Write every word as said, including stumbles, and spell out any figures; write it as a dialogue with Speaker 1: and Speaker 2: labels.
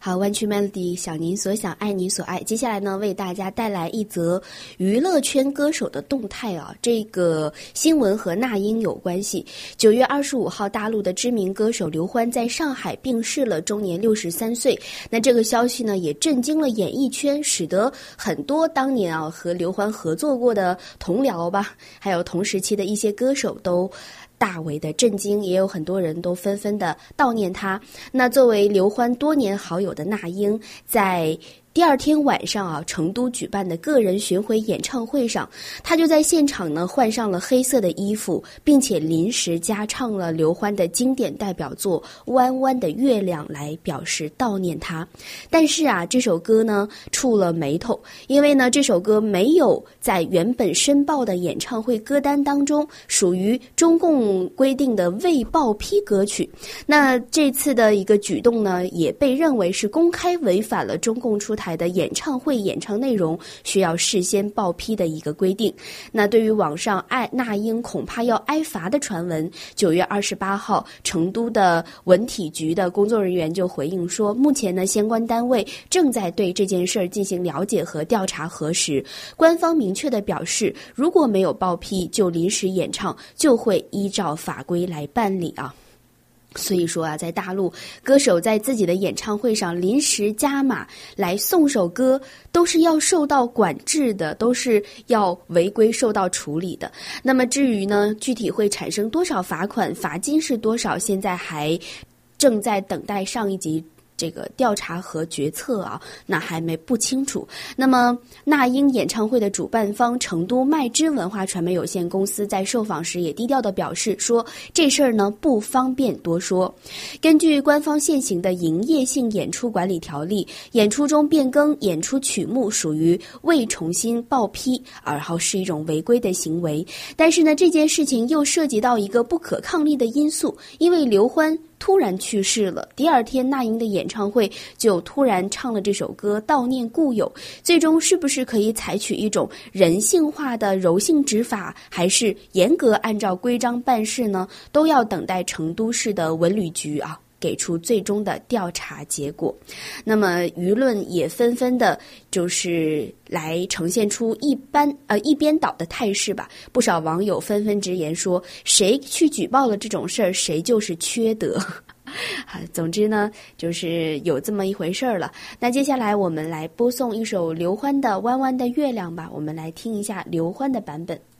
Speaker 1: 好，湾区 Melody 想您所想，爱你所爱。接下来呢，为大家带来一则娱乐圈歌手的动态啊。这个新闻和那英有关系。九月二十五号，大陆的知名歌手刘欢在上海病逝了，终年六十三岁。那这个消息呢，也震惊了演艺圈，使得很多当年啊和刘欢合作过的同僚吧，还有同时期的一些歌手都大为的震惊，也有很多人都纷纷的悼念他。那作为刘欢多年好友的那英，在第二天晚上啊，成都举办的个人巡回演唱会上，他就在现场呢换上了黑色的衣服，并且临时加唱了刘欢的经典代表作《弯弯的月亮》来表示悼念他。但是啊，这首歌呢触了眉头，因为呢这首歌没有在原本申报的演唱会歌单当中，属于中共规定的未报批歌曲。那这次的一个举动呢，也被认为是公开违反了中共出台台的演唱会演唱内容需要事先报批的一个规定。那对于网上爱那英恐怕要挨罚的传闻，九月二十八号，成都的文体局的工作人员就回应说，目前呢相关单位正在对这件事儿进行了解和调查核实。官方明确的表示，如果没有报批就临时演唱，就会依照法规来办理啊。所以说啊，在大陆，歌手在自己的演唱会上临时加码来送首歌，都是要受到管制的，都是要违规受到处理的。那么至于呢，具体会产生多少罚款，罚金是多少，现在还正在等待上一级这个调查和决策啊，那还没不清楚。那么那英演唱会的主办方成都麦芝文化传媒有限公司在受访时也低调的表示说，这事儿呢不方便多说。根据官方现行的营业性演出管理条例，演出中变更演出曲目属于未重新报批，然后是一种违规的行为。但是呢，这件事情又涉及到一个不可抗力的因素，因为刘欢突然去世了，第二天那英的演唱会就突然唱了这首歌悼念故友，最终是不是可以采取一种人性化的柔性执法，还是严格按照规章办事呢？都要等待成都市的文旅局啊给出最终的调查结果。那么舆论也纷纷的就是来呈现出一般呃一边倒的态势吧。不少网友纷纷直言说，谁去举报了这种事儿，谁就是缺德。总之呢，就是有这么一回事儿了。那接下来我们来播送一首刘欢的《弯弯的月亮》吧，我们来听一下刘欢的版本。